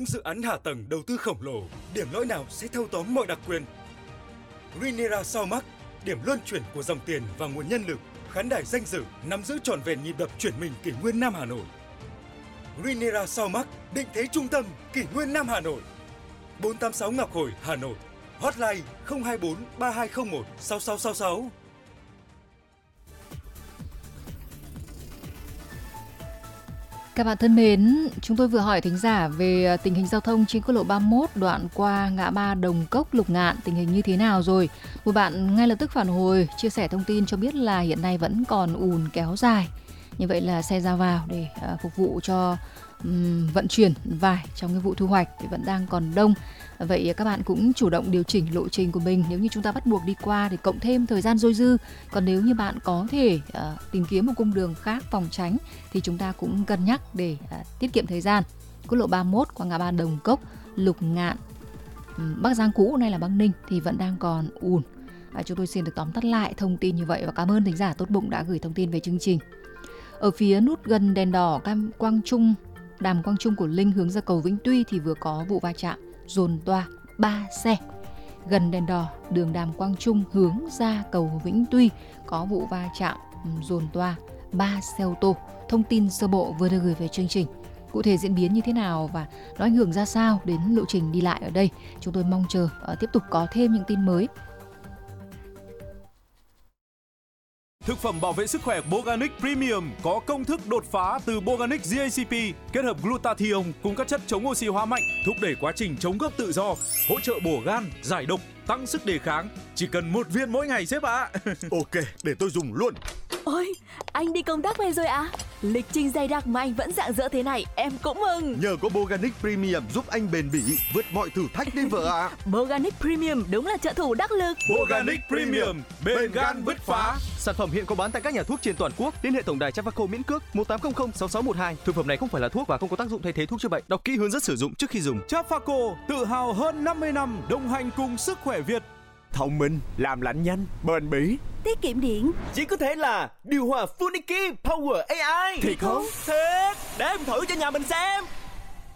những dự án hạ tầng đầu tư khổng lồ, điểm lõi nào sẽ thâu tóm mọi đặc quyền? Rinera Saumac, điểm luân chuyển của dòng tiền và nguồn nhân lực, khán đài danh dự nắm giữ trọn vẹn nhịp đập chuyển mình kỷ nguyên Nam Hà Nội. Rinera Saumac, định thế trung tâm kỷ nguyên Nam Hà Nội. 486 Ngọc Hồi, Hà Nội. Hotline 024 3201 6666. Các bạn thân mến, chúng tôi vừa hỏi thính giả về tình hình giao thông trên quốc lộ 31 đoạn qua ngã ba Đồng Cốc Lục Ngạn, tình hình như thế nào rồi. Một bạn ngay lập tức phản hồi, chia sẻ thông tin cho biết là hiện nay vẫn còn ùn kéo dài. Như vậy là xe ra vào để phục vụ cho vận chuyển vải trong cái vụ thu hoạch thì vẫn đang còn đông. Vậy các bạn cũng chủ động điều chỉnh lộ trình của mình. Nếu như chúng ta bắt buộc đi qua thì cộng thêm thời gian dôi dư. Còn nếu như bạn có thể tìm kiếm một cung đường khác phòng tránh thì chúng ta cũng cân nhắc để tiết kiệm thời gian. Quốc lộ 31 qua ngã ba Đồng Cốc, Lục Ngạn, Bắc Giang cũ nay là Bắc Ninh thì vẫn đang còn ùn. Chúng tôi xin được tóm tắt lại thông tin như vậy và cảm ơn thính giả tốt bụng đã gửi thông tin về chương trình. Ở phía nút gần đèn đỏ Đàm Quang Trung của Linh hướng ra cầu Vĩnh Tuy thì vừa có vụ va chạm dồn toa 3 xe. Gần đèn đỏ đường Đàm Quang Trung hướng ra cầu Vĩnh Tuy có vụ va chạm dồn toa 3 xe ô tô. Thông tin sơ bộ vừa được gửi về chương trình. Cụ thể diễn biến như thế nào và nó ảnh hưởng ra sao đến lộ trình đi lại ở đây, chúng tôi mong chờ tiếp tục có thêm những tin mới. Thực phẩm bảo vệ sức khỏe Boganic Premium có công thức đột phá từ Boganic GACP kết hợp glutathione cùng các chất chống oxy hóa mạnh, thúc đẩy quá trình chống gốc tự do, hỗ trợ bổ gan, giải độc, tăng sức đề kháng. Chỉ cần 1 viên mỗi ngày sếp ạ. Ok, để tôi dùng luôn. Ôi, anh đi công tác về rồi à? Lịch trình dày đặc mà anh vẫn rạng rỡ thế này, em cũng mừng. Nhờ có Boganic Premium giúp anh bền bỉ, vượt mọi thử thách đi vợ ạ. Boganic Premium đúng là trợ thủ đắc lực. Boganic Premium, bền gan bứt phá. Sản phẩm hiện có bán tại các nhà thuốc trên toàn quốc. Liên hệ tổng đài Trafaco miễn cước 1800 6612. Thực phẩm này không phải là thuốc và không có tác dụng thay thế thuốc chữa bệnh. Đọc kỹ hướng dẫn sử dụng trước khi dùng. Trafaco tự hào hơn 50 năm đồng hành cùng sức khỏe Việt. Thông minh, làm lạnh nhanh, bền bỉ, Tiết kiệm điện. chỉ có thể là điều hòa Funiki Power AI. Thiệt không? Thiệt, để em thử cho nhà mình xem.